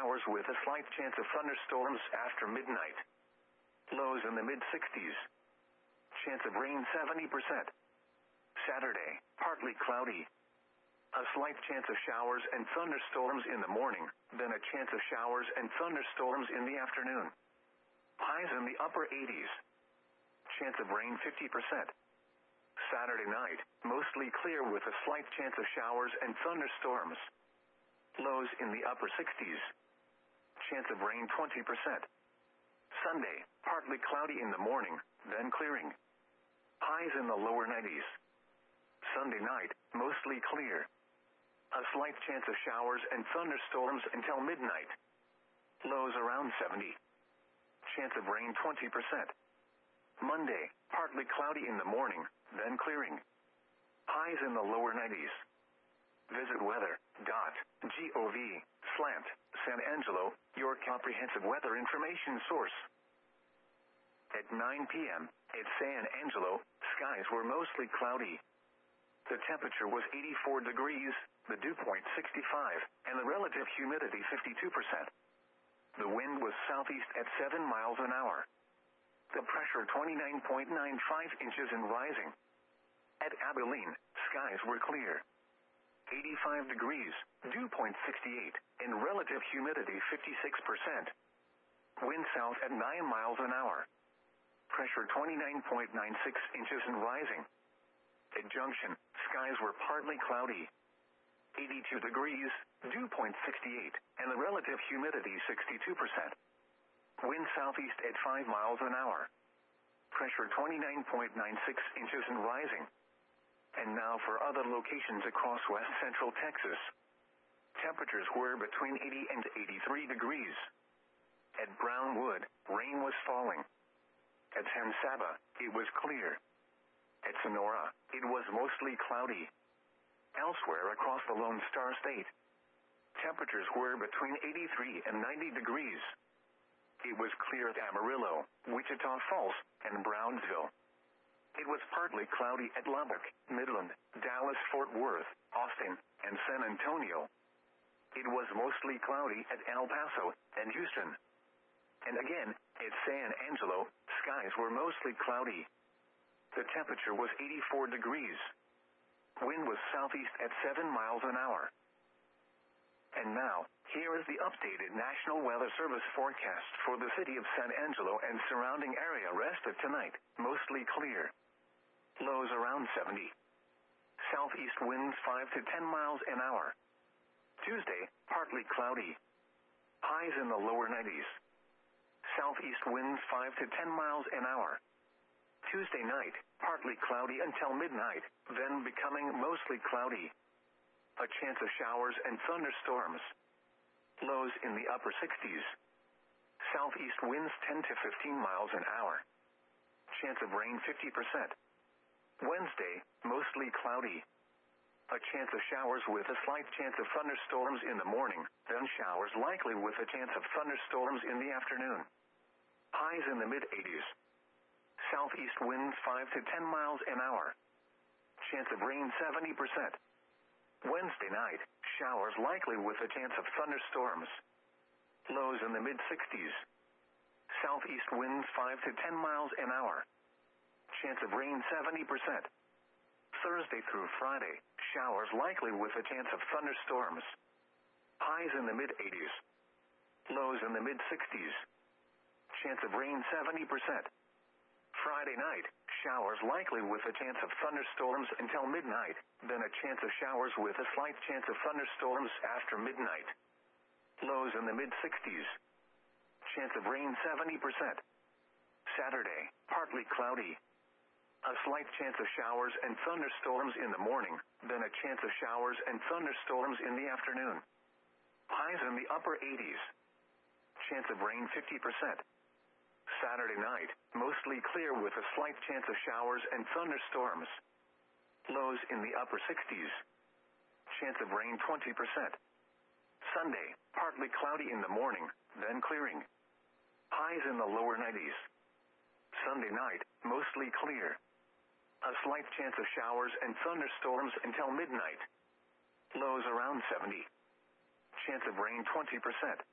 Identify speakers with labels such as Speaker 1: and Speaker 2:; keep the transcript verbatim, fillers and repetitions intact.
Speaker 1: showers with a slight chance of thunderstorms after midnight. Lows in the mid-sixties. Chance of rain seventy percent. Saturday, partly cloudy. A slight chance of showers and thunderstorms in the morning, then a chance of showers and thunderstorms in the afternoon. Highs in the upper eighties. Chance of rain fifty percent. Saturday night, mostly clear with a slight chance of showers and thunderstorms. Lows in the upper sixties. Chance of rain twenty percent. Sunday, partly cloudy in the morning, then clearing. Highs in the lower nineties. Sunday night, mostly clear. A slight chance of showers and thunderstorms until midnight. Lows around seventy. Chance of rain twenty percent. Monday, partly cloudy in the morning, then clearing. Highs in the lower nineties. Visit weather.gov slant San Angelo, your comprehensive weather information source. At nine p.m., at San Angelo, skies were mostly cloudy. The temperature was eighty-four degrees, the dew point sixty-five, and the relative humidity fifty-two percent. The wind was southeast at seven miles an hour. The pressure twenty-nine point nine five inches and rising. At Abilene, skies were clear. eighty-five degrees, dew point sixty-eight, and relative humidity fifty-six percent. Wind south at nine miles an hour. Pressure twenty-nine point nine six inches and rising. At Junction, skies were partly cloudy. eighty-two degrees, dew point sixty-eight, and the relative humidity sixty-two percent. Wind southeast at five miles an hour. Pressure twenty-nine point nine six inches and rising. And now for other locations across west central Texas. Temperatures were between eighty and eighty-three degrees. At Brownwood, rain was falling. At San Saba, it was clear. At Sonora, it was mostly cloudy. Elsewhere across the Lone Star State, temperatures were between eighty-three and ninety degrees. It was clear at Amarillo, Wichita Falls, and Brownsville. It was partly cloudy at Lubbock, Midland, Dallas, Fort Worth, Austin, and San Antonio. It was mostly cloudy at El Paso and Houston. And again, at San Angelo, skies were mostly cloudy. The temperature was eighty-four degrees. Wind was southeast at seven miles an hour. And now, here is the updated National Weather Service forecast for the city of San Angelo and surrounding area rest of tonight. Mostly clear. Lows around seventy. Southeast winds five to ten miles an hour. Tuesday, partly cloudy. Highs in the lower nineties. Southeast winds five to ten miles an hour. Tuesday night, partly cloudy until midnight, then becoming mostly cloudy. A chance of showers and thunderstorms. Lows in the upper sixties. Southeast winds ten to fifteen miles an hour. Chance of rain fifty percent. Wednesday, mostly cloudy. A chance of showers with a slight chance of thunderstorms in the morning, then showers likely with a chance of thunderstorms in the afternoon. Highs in the mid-eighties. Southeast winds five to ten miles an hour. Chance of rain seventy percent. Wednesday night, showers likely with a chance of thunderstorms. Lows in the mid-sixties. Southeast winds five to ten miles an hour. Chance of rain seventy percent. Thursday through Friday, showers likely with a chance of thunderstorms. Highs in the mid-eighties. Lows in the mid-sixties. Chance of rain seventy percent. Friday night, showers likely with a chance of thunderstorms until midnight, then a chance of showers with a slight chance of thunderstorms after midnight. Lows in the mid-sixties. Chance of rain seventy percent. Saturday, partly cloudy. A slight chance of showers and thunderstorms in the morning, then a chance of showers and thunderstorms in the afternoon. Highs in the upper eighties. Chance of rain fifty percent. Saturday night, mostly clear with a slight chance of showers and thunderstorms. Lows in the upper sixties. Chance of rain twenty percent. Sunday, partly cloudy in the morning, then clearing. Highs in the lower nineties. Sunday night, mostly clear. A slight chance of showers and thunderstorms until midnight. Lows around seventy. Chance of rain twenty percent.